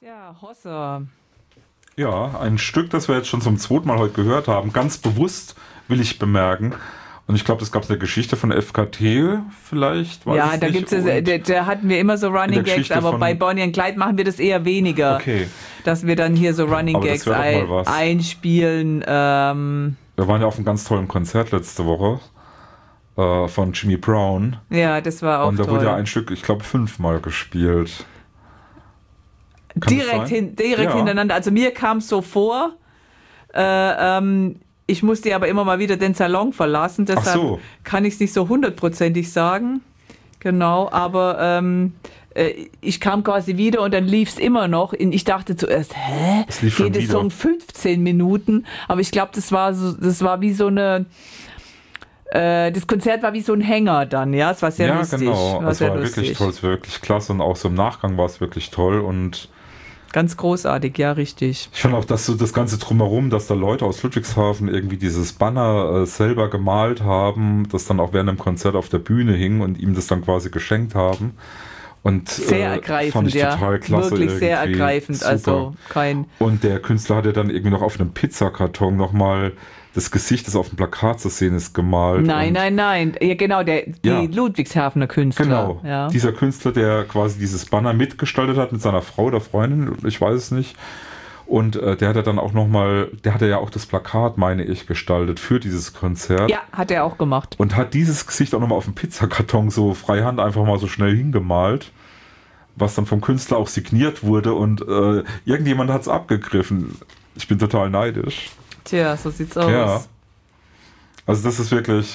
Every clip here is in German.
Ja, Hossa. Ja, ein Stück, das wir jetzt schon zum zweiten Mal heute gehört haben. Ganz bewusst, will ich bemerken. Und ich glaube, das gab es eine Geschichte von FKT vielleicht. Ja, da gibt's da hatten wir immer so Running Gags, aber bei Bonnie and Clyde machen wir das eher weniger. Okay. Dass wir dann hier so Running Gags einspielen. Wir waren ja auf einem ganz tollen Konzert letzte Woche von Jimmy Brown. Ja, das war auch toll. Und da wurde ja ein Stück, ich glaube, 5-mal gespielt. Direkt hintereinander. Also mir kam es so vor, ich musste aber immer mal wieder den Salon verlassen, deshalb kann ich es nicht so 100%ig sagen. Genau, aber ich kam quasi wieder und dann lief es immer noch. Ich dachte zuerst, geht es so um 15 Minuten? Aber ich glaube, das war wie so eine... das Konzert war wie so ein Hänger dann, ja, es war sehr lustig. Ja, genau, es war wirklich toll, es war wirklich klasse und auch so im Nachgang war es wirklich toll und ganz großartig, ja, richtig. Ich fand auch, dass so das Ganze drumherum, dass da Leute aus Ludwigshafen irgendwie dieses Banner selber gemalt haben, das dann auch während dem Konzert auf der Bühne hing und ihm das dann quasi geschenkt haben. Und sehr ergreifend, fand ich total klasse. Wirklich sehr ergreifend. Super. Also und der Künstler hatte dann irgendwie noch auf einem Pizzakarton nochmal das Gesicht, das auf dem Plakat zu sehen ist, gemalt. Nein. Ja, genau, die Ludwigshafener Künstler. Genau, ja. Dieser Künstler, der quasi dieses Banner mitgestaltet hat mit seiner Frau oder Freundin, ich weiß es nicht. Und der hatte dann auch der hatte ja auch das Plakat, meine ich, gestaltet für dieses Konzert. Ja, hat er auch gemacht. Und hat dieses Gesicht auch nochmal auf dem Pizzakarton so freihand einfach mal so schnell hingemalt, was dann vom Künstler auch signiert wurde und irgendjemand hat es abgegriffen. Ich bin total neidisch. Tja, so sieht's aus. Ja. Also das ist wirklich,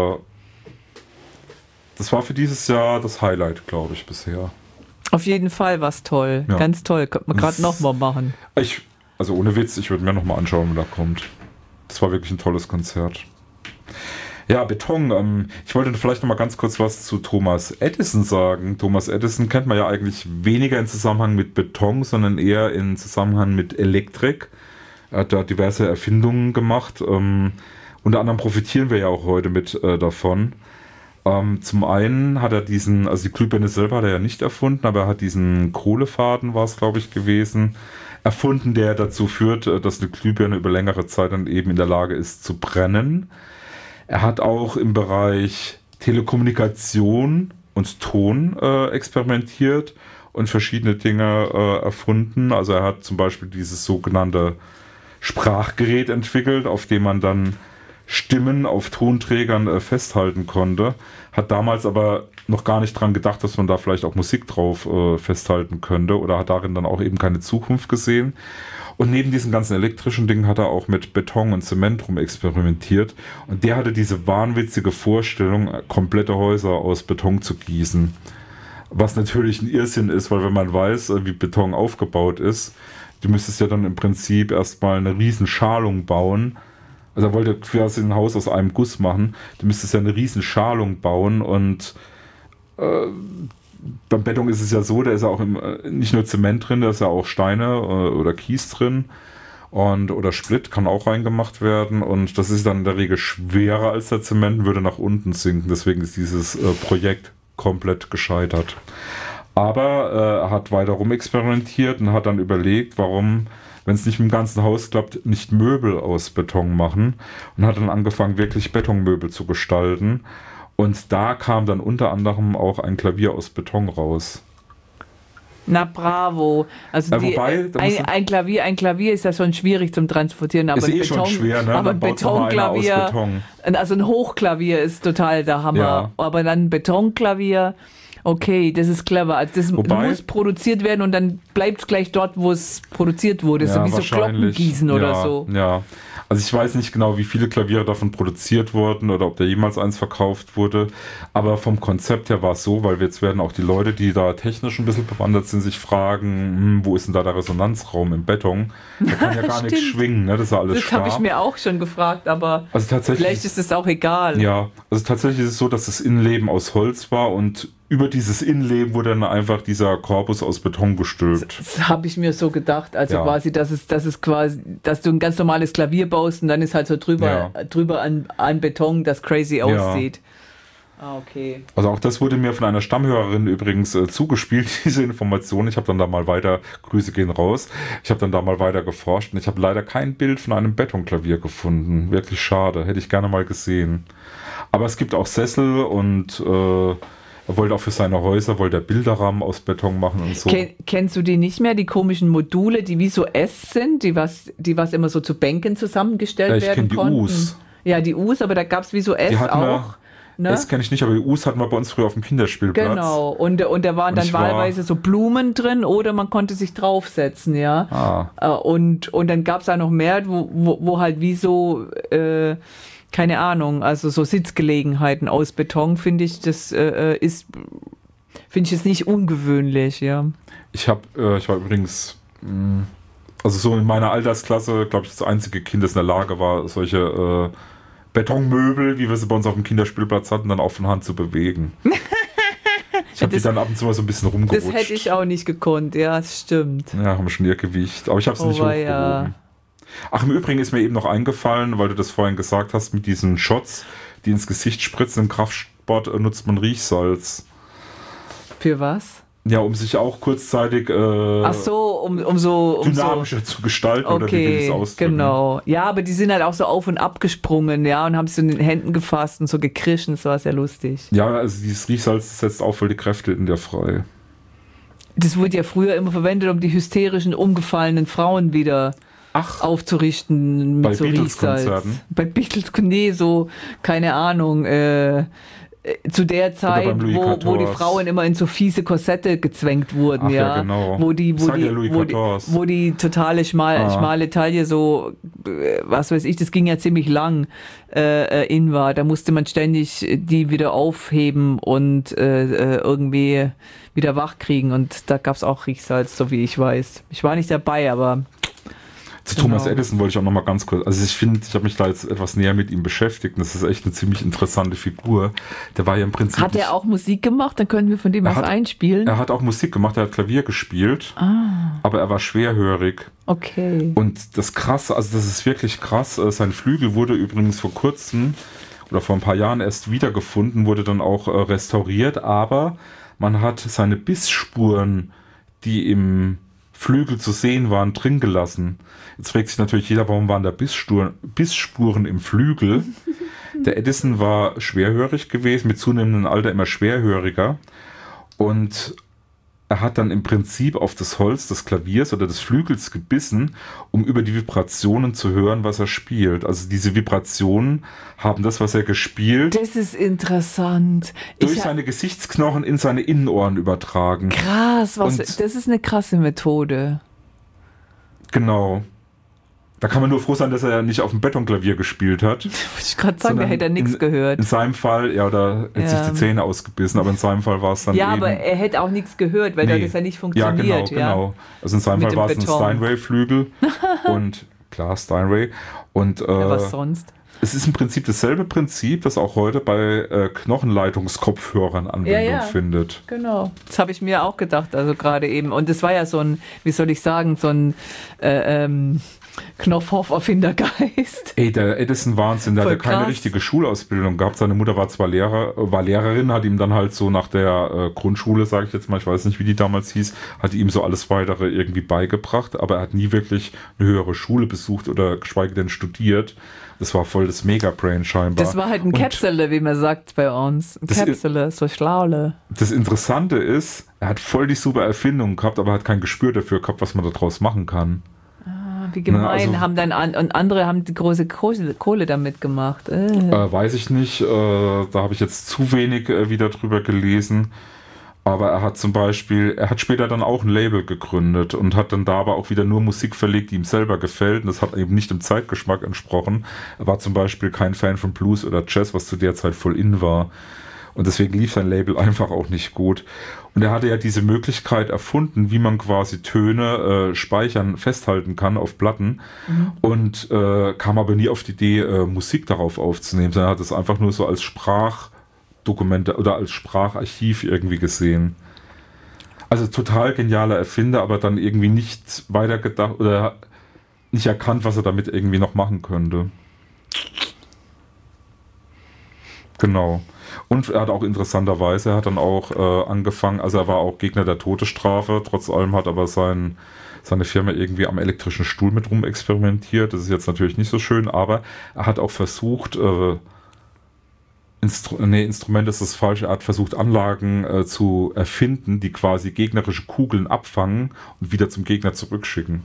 das war für dieses Jahr das Highlight, glaube ich, bisher. Auf jeden Fall war's toll. Ja. Ganz toll. Könnte man gerade nochmal machen. Also ohne Witz, ich würde mir nochmal anschauen, wenn da kommt. Das war wirklich ein tolles Konzert. Ja, Beton. Ich wollte vielleicht nochmal ganz kurz was zu Thomas Edison sagen. Thomas Edison kennt man ja eigentlich weniger in Zusammenhang mit Beton, sondern eher in Zusammenhang mit Elektrik. Er hat da diverse Erfindungen gemacht. Unter anderem profitieren wir ja auch heute mit davon. Zum einen hat er die Glühbirne selber hat er ja nicht erfunden, aber er hat diesen Kohlefaden, war es glaube ich gewesen, erfunden, der dazu führt, dass eine Glühbirne über längere Zeit dann eben in der Lage ist zu brennen. Er hat auch im Bereich Telekommunikation und Ton experimentiert und verschiedene Dinge erfunden. Also er hat zum Beispiel dieses sogenannte Sprachgerät entwickelt, auf dem man dann Stimmen auf Tonträgern festhalten konnte. Hat damals aber noch gar nicht dran gedacht, dass man da vielleicht auch Musik drauf festhalten könnte oder hat darin dann auch eben keine Zukunft gesehen. Und neben diesen ganzen elektrischen Dingen hat er auch mit Beton und Zement rum experimentiert. Und der hatte diese wahnwitzige Vorstellung, komplette Häuser aus Beton zu gießen. Was natürlich ein Irrsinn ist, weil wenn man weiß, wie Beton aufgebaut ist, du müsstest ja dann im Prinzip erstmal eine riesen Schalung bauen. Also er wollte quasi ein Haus aus einem Guss machen. Du müsstest ja eine riesen Schalung bauen und beim Beton ist es ja so, da ist ja auch nicht nur Zement drin, da ist ja auch Steine oder Kies drin oder Split kann auch reingemacht werden und das ist dann in der Regel schwerer als der Zement und würde nach unten sinken. Deswegen ist dieses Projekt komplett gescheitert. Aber er hat weiter rumexperimentiert und hat dann überlegt, warum, wenn es nicht mit dem ganzen Haus klappt, nicht Möbel aus Beton machen und hat dann angefangen, wirklich Betonmöbel zu gestalten. Und da kam dann unter anderem auch ein Klavier aus Beton raus. Na bravo. Also ein Klavier ist ja schon schwierig zum Transportieren. Aber ist schon schwer, ne? Aber ein Betonklavier, also ein Hochklavier ist total der Hammer. Ja. Aber dann ein Betonklavier, okay, das ist clever. Also das muss produziert werden und dann bleibt es gleich dort, wo es produziert wurde. Ja, so wie so Glockengießen oder so. Ja. Also ich weiß nicht genau, wie viele Klaviere davon produziert wurden oder ob da jemals eins verkauft wurde, aber vom Konzept her war es so, weil jetzt werden auch die Leute, die da technisch ein bisschen bewandert sind, sich fragen, wo ist denn da der Resonanzraum im Beton? Da kann ja gar nichts schwingen, ne? Das ist ja alles starr. Das habe ich mir auch schon gefragt, aber vielleicht ist es auch egal. Ja, also tatsächlich ist es so, dass das Innenleben aus Holz war und über dieses Innenleben wurde dann einfach dieser Korpus aus Beton gestülpt. Das habe ich mir so gedacht. Also quasi, dass du ein ganz normales Klavier baust und dann ist halt so drüber an Beton, das crazy aussieht. Ah, okay. Also auch das wurde mir von einer Stammhörerin übrigens zugespielt, diese Information. Ich habe dann da mal weiter, Grüße gehen raus, ich habe dann da mal weiter geforscht und ich habe leider kein Bild von einem Betonklavier gefunden. Wirklich schade, hätte ich gerne mal gesehen. Aber es gibt auch Sessel und er wollte auch für seine Häuser, wollte er Bilderrahmen aus Beton machen und so. Kennst du die nicht mehr, die komischen Module, die wie so S sind, die was immer so zu Bänken zusammengestellt werden konnten? Ich kenne die U's. Ja, die U's, aber da gab es wie so S auch. Ne? Das kenne ich nicht, aber die U's hatten wir bei uns früher auf dem Kinderspielplatz. Genau, und da waren dann wahlweise so Blumen drin oder man konnte sich draufsetzen, ja. Und dann gab es da noch mehr, wo halt wie so... keine Ahnung, also so Sitzgelegenheiten aus Beton, finde ich, das finde ich jetzt nicht ungewöhnlich, ja. Ich war übrigens, also so in meiner Altersklasse, glaube ich, das einzige Kind, das in der Lage war, solche Betonmöbel, wie wir sie bei uns auf dem Kinderspielplatz hatten, dann auch von Hand zu bewegen. Ich habe die dann ab und zu mal so ein bisschen rumgerutscht. Das hätte ich auch nicht gekonnt, ja, das stimmt. Ja, haben schon ihr Gewicht, aber ich habe es nicht hochgehoben. Ja. Ach, im Übrigen ist mir eben noch eingefallen, weil du das vorhin gesagt hast, mit diesen Shots, die ins Gesicht spritzen, im Kraftsport nutzt man Riechsalz. Für was? Ja, um sich auch kurzzeitig dynamischer zu gestalten, okay, oder wie will ich es ausdrücken? Genau. Ja, aber die sind halt auch so auf und ab gesprungen, ja, und haben es in den Händen gefasst und so gekrischen, das war sehr lustig. Ja, also dieses Riechsalz setzt auch voll die Kräfte in dir frei. Das wurde ja früher immer verwendet, um die hysterischen, umgefallenen Frauen wieder aufzurichten mit so Riechsalz. Bei Beatles, nee, so, keine Ahnung, zu der Zeit, wo die Frauen immer in so fiese Korsette gezwängt wurden, ja, genau. wo die totale schmale Taille so, was weiß ich, das ging ja ziemlich lang in war. Da musste man ständig die wieder aufheben und irgendwie wieder wach kriegen und da gab es auch Riechsalz, so wie ich weiß. Ich war nicht dabei, aber zu Thomas Edison wollte ich auch noch mal ganz kurz, also ich finde, ich habe mich da jetzt etwas näher mit ihm beschäftigt und das ist echt eine ziemlich interessante Figur. Der war ja im Prinzip... Hat er auch Musik gemacht? Dann können wir von dem was einspielen. Er hat auch Musik gemacht, er hat Klavier gespielt, aber er war schwerhörig. Okay. Und das Krasse, also das ist wirklich krass, sein Flügel wurde übrigens vor kurzem oder vor ein paar Jahren erst wiedergefunden, wurde dann auch restauriert, aber man hat seine Bissspuren, die im Flügel zu sehen waren, drin gelassen. Jetzt fragt sich natürlich jeder, warum waren da Bissspuren im Flügel? Der Edison war schwerhörig gewesen, mit zunehmendem Alter immer schwerhöriger. Und er hat dann im Prinzip auf das Holz des Klaviers oder des Flügels gebissen, um über die Vibrationen zu hören, was er spielt. Also diese Vibrationen haben das, was er gespielt, das ist interessant, durch seine Gesichtsknochen in seine Innenohren übertragen. Krass, das ist eine krasse Methode. Genau. Da kann man nur froh sein, dass er nicht auf dem Betonklavier gespielt hat. Wollte ich gerade sagen, da hätte er nichts gehört. In seinem Fall, ja, da hätte sich die Zähne ausgebissen, aber in seinem Fall war es dann ja, aber er hätte auch nichts gehört, weil das ja nicht funktioniert. Ja, genau. Also in seinem Fall war es ein Steinway-Flügel und klar, Steinway. Und was sonst? Es ist im Prinzip dasselbe Prinzip, das auch heute bei Knochenleitungskopfhörern Anwendung findet. Genau. Das habe ich mir auch gedacht, also gerade eben. Und das war ja so ein, wie soll ich sagen, so ein Knopfhoff-Erfindergeist. Ey, der Edison Wahnsinn, der hatte keine richtige Schulausbildung gehabt. Seine Mutter war zwar Lehrerin, hat ihm dann halt so nach der Grundschule, sage ich jetzt mal, ich weiß nicht, wie die damals hieß, hat ihm so alles Weitere irgendwie beigebracht, aber er hat nie wirklich eine höhere Schule besucht oder geschweige denn studiert. Das war voll das Megabrain scheinbar. Das war halt ein Käpsele, wie man sagt bei uns. Ein Käpsele, so Schlaule. Das Interessante ist, er hat voll die super Erfindung gehabt, aber er hat kein Gespür dafür gehabt, was man daraus machen kann. Wie gemein, und andere haben die große Kohle damit gemacht. Weiß ich nicht, da habe ich jetzt zu wenig wieder drüber gelesen. Aber er hat später dann auch ein Label gegründet und hat dann da aber auch wieder nur Musik verlegt, die ihm selber gefällt. Und das hat eben nicht dem Zeitgeschmack entsprochen. Er war zum Beispiel kein Fan von Blues oder Jazz, was zu der Zeit voll in war. Und deswegen lief sein Label einfach auch nicht gut. Und er hatte ja diese Möglichkeit erfunden, wie man quasi Töne speichern, festhalten kann auf Platten. Und kam aber nie auf die Idee, Musik darauf aufzunehmen, sondern hat es einfach nur so als Sprachdokumente oder als Spracharchiv irgendwie gesehen. Also total genialer Erfinder, aber dann irgendwie nicht weitergedacht oder nicht erkannt, was er damit irgendwie noch machen könnte. Genau. Und er hat auch interessanterweise, er hat dann auch angefangen, also er war auch Gegner der Todesstrafe, trotz allem hat aber seine Firma irgendwie am elektrischen Stuhl mit rumexperimentiert. Das ist jetzt natürlich nicht so schön, aber er hat auch versucht, Instrument ist das falsche, er hat versucht, Anlagen zu erfinden, die quasi gegnerische Kugeln abfangen und wieder zum Gegner zurückschicken.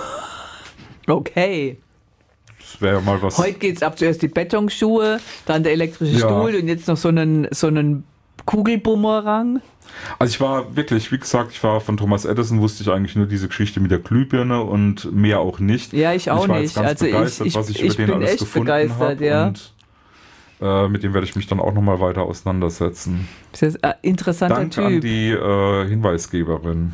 Okay. Das wäre ja mal was. Heute geht's ab, zuerst die Betonschuhe, dann der elektrische Stuhl und jetzt noch so einen Kugelbumerang. Also ich war wirklich, wie gesagt, von Thomas Edison wusste ich eigentlich nur diese Geschichte mit der Glühbirne und mehr auch nicht. Ja, ich auch nicht. Ganz also begeistert, was ich über den alles gefunden habe. Ja. Und mit dem werde ich mich dann auch nochmal weiter auseinandersetzen. Das ist ein interessanter Dank Typ. an die Hinweisgeberin.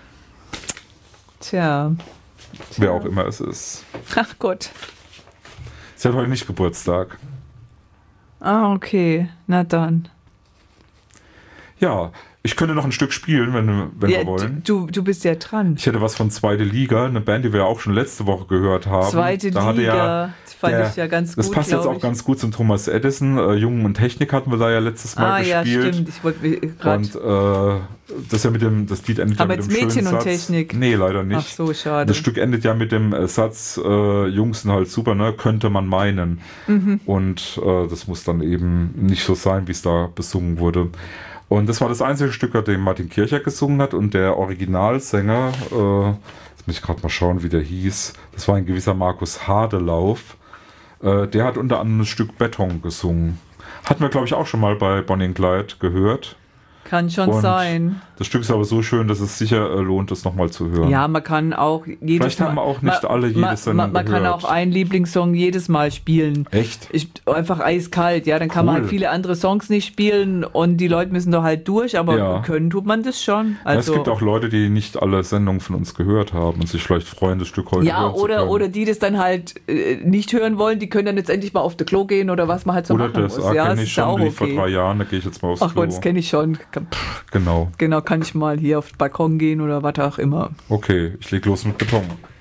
Tja. Wer auch immer es ist. Ach Gott. Sie hat heute nicht Geburtstag. Ah, okay. Na dann. Ja, ich könnte noch ein Stück spielen, wenn wir wollen. Du bist ja dran. Ich hätte was von Zweite Liga, eine Band, die wir ja auch schon letzte Woche gehört haben. Zweite Liga, das fand ich ja ganz gut. Das passt jetzt auch ganz gut zum Thomas Edison. Jungen und Technik hatten wir da ja letztes Mal gespielt. Ah ja, stimmt. Ich wollte gerade. Und das Lied endet ja mit dem schönen Mädchen Satz. Und Technik? Nee, leider nicht. Ach so, schade. Das Stück endet ja mit dem Satz, Jungs sind halt super, ne? Könnte man meinen. Mhm. Und das muss dann eben nicht so sein, wie es da besungen wurde. Und das war das einzige Stück, bei dem Martin Kircher gesungen hat. Und der Originalsänger, jetzt muss ich gerade mal schauen, wie der hieß, das war ein gewisser Markus Hadelauf. Der hat unter anderem das Stück Beton gesungen. Hatten wir, glaube ich, auch schon mal bei Bonnie & Clyde gehört. Kann schon sein. Das Stück ist aber so schön, dass es sicher lohnt, das nochmal zu hören. Ja, man kann auch Vielleicht haben wir auch nicht alle jedes Sendung Man kann auch einen Lieblingssong jedes Mal spielen. Echt? Einfach eiskalt, ja. Dann kann man halt viele andere Songs nicht spielen und die Leute müssen da halt durch, aber können tut man das schon. Also, es gibt auch Leute, die nicht alle Sendungen von uns gehört haben und sich vielleicht freuen, das Stück heute hören zu können. Oder die das dann halt nicht hören wollen, die können dann jetzt endlich mal auf das Klo gehen oder was man halt so machen muss. Oder das kenne ich schon, wie vor 3 Jahren, da gehe ich jetzt mal aufs Klo. Ach Gott, das kenne ich schon. Genau. Genau, kann ich mal hier auf den Balkon gehen oder was auch immer. Okay, ich leg los mit Beton.